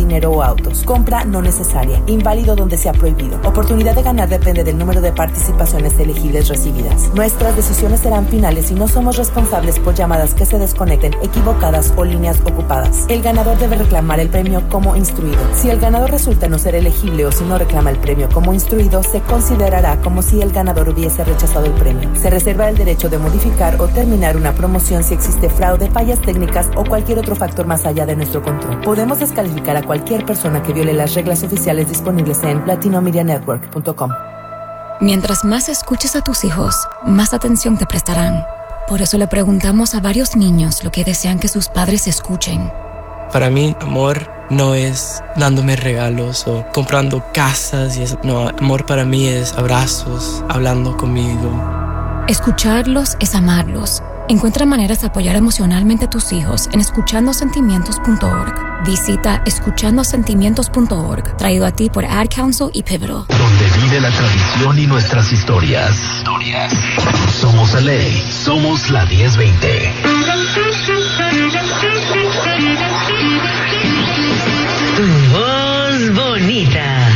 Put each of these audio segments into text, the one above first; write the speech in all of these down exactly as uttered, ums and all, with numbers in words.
dinero o autos. Compra no necesaria. Inválido donde sea prohibido. Oportunidad de ganar depende del número de participaciones elegibles recibidas. Nuestras decisiones serán finales y no somos responsables por llamadas que se desconecten, equivocadas o líneas ocupadas. El ganador debe reclamar el premio como instruido. Si el ganador resulta no ser elegible o si no reclama el premio como instruido, se considerará como si el ganador hubiese rechazado el premio. Se reserva el derecho de modificar o terminar una promoción si existe fraude, fallas técnicas o cualquier otro factor más allá de nuestro control. Podemos descalificar a cualquier persona que viole las reglas oficiales disponibles en latino media network punto com. Mientras más escuches a tus hijos, más atención te prestarán. Por eso le preguntamos a varios niños lo que desean que sus padres escuchen. Para mí, amor no es dándome regalos o comprando casas y eso. No, amor para mí es abrazos, hablando conmigo. Escucharlos es amarlos. Encuentra maneras de apoyar emocionalmente a tus hijos en escuchando sentimientos punto org. Visita escuchando sentimientos punto org, traído a ti por Ad Council y Pivotal. Donde vive la tradición y nuestras historias. Historias. Somos L A, somos la diez veinte. Tu voz bonita.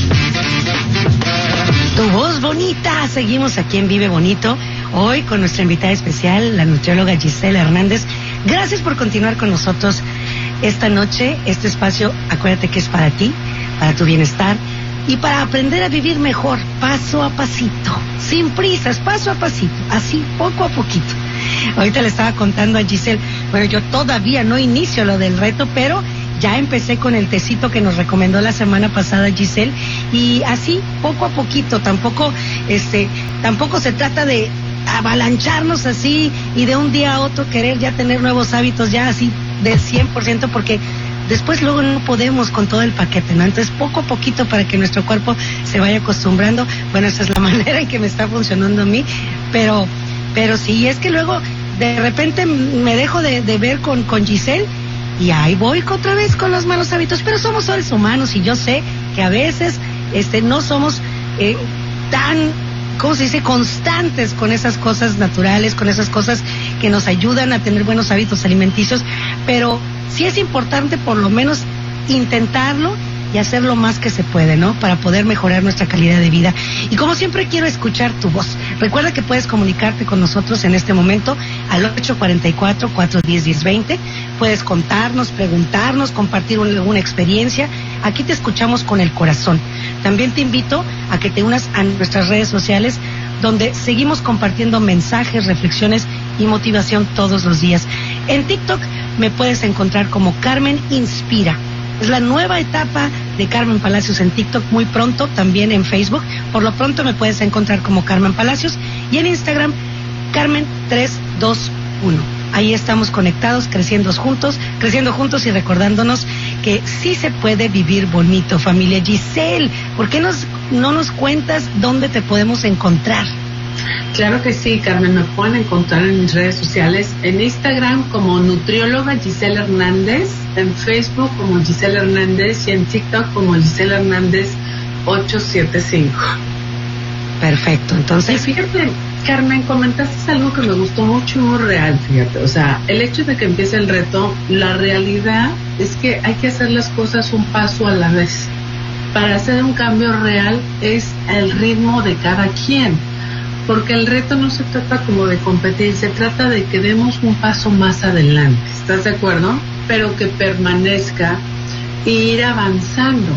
Tu voz bonita. Seguimos aquí en Vive Bonito. Hoy con nuestra invitada especial, la nutrióloga Giselle Hernández. Gracias por continuar con nosotros esta noche. Este espacio, acuérdate que es para ti, para tu bienestar y para aprender a vivir mejor, paso a pasito, sin prisas, paso a pasito, así, poco a poquito. Ahorita le estaba contando a Giselle, bueno, yo todavía no inicio lo del reto, pero ya empecé con el tecito que nos recomendó la semana pasada Giselle, y así, poco a poquito, tampoco, este, tampoco se trata de avalancharnos así y de un día a otro querer ya tener nuevos hábitos ya así del cien por ciento, porque después luego no podemos con todo el paquete, ¿no? Entonces poco a poquito para que nuestro cuerpo se vaya acostumbrando. Bueno, esa es la manera en que me está funcionando a mí, pero pero sí, es que luego de repente me dejo de, de ver con, con Giselle y ahí voy otra vez con los malos hábitos, pero somos seres humanos y yo sé que a veces este no somos eh, tan, ¿cómo se dice?, constantes con esas cosas naturales, con esas cosas que nos ayudan a tener buenos hábitos alimenticios, pero sí es importante por lo menos intentarlo y hacer lo más que se puede, ¿no?, para poder mejorar nuestra calidad de vida. Y como siempre quiero escuchar tu voz. Recuerda que puedes comunicarte con nosotros en este momento al ocho cuatro cuatro, cuatro uno cero, uno cero dos cero. Puedes contarnos, preguntarnos, compartir alguna experiencia. Aquí te escuchamos con el corazón. También te invito a que te unas a nuestras redes sociales, donde seguimos compartiendo mensajes, reflexiones y motivación todos los días. En TikTok me puedes encontrar como Carmen Inspira. Es la nueva etapa de Carmen Palacios en TikTok, muy pronto también en Facebook. Por lo pronto me puedes encontrar como Carmen Palacios, y en Instagram Carmen tres dos uno. Ahí estamos conectados, creciendo juntos, creciendo juntos y recordándonos que sí se puede vivir bonito, familia. Giselle, ¿por qué nos, no nos cuentas dónde te podemos encontrar? Claro que sí, Carmen, me pueden encontrar en mis redes sociales, en Instagram como nutrióloga Giselle Hernández, en Facebook como Giselle Hernández y en TikTok como Giselle Hernández ocho siete cinco. Perfecto, entonces... Y fíjate, Carmen, comentaste algo que me gustó mucho y muy real, fíjate, o sea, el hecho de que empiece el reto, la realidad es que hay que hacer las cosas un paso a la vez. Para hacer un cambio real es el ritmo de cada quien, porque el reto no se trata como de competir, se trata de que demos un paso más adelante, ¿estás de acuerdo? Pero que permanezca e ir avanzando,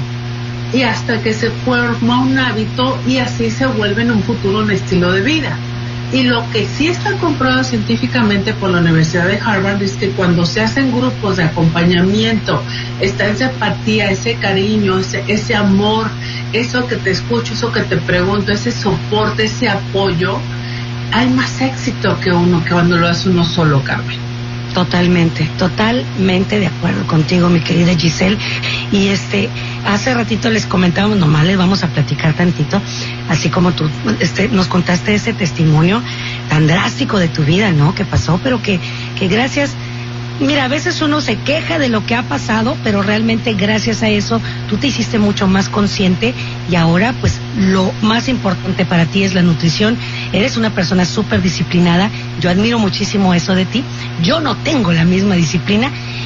y hasta que se forma un hábito y así se vuelve en un futuro un estilo de vida. Y lo que sí está comprobado científicamente por la Universidad de Harvard es que cuando se hacen grupos de acompañamiento, está esa empatía, ese cariño, ese, ese amor, eso que te escucho, eso que te pregunto, ese soporte, ese apoyo, hay más éxito que uno que cuando lo hace uno solo, Carmen. Totalmente, totalmente de acuerdo contigo, mi querida Giselle. Y este, hace ratito les comentábamos, nomás les vamos a platicar tantito, así como tú este, nos contaste ese testimonio tan drástico de tu vida, ¿no?, que pasó, pero que, que gracias... Mira, a veces uno se queja de lo que ha pasado, pero realmente gracias a eso tú te hiciste mucho más consciente, y ahora pues lo más importante para ti es la nutrición. Eres una persona súper disciplinada, yo admiro muchísimo eso de ti. Yo no tengo la misma disciplina